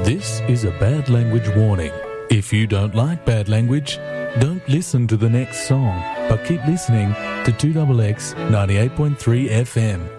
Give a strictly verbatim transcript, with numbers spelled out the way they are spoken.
This is a bad language warning. If you don't like bad language, don't listen to the next song, but keep listening to two X X ninety-eight point three F M.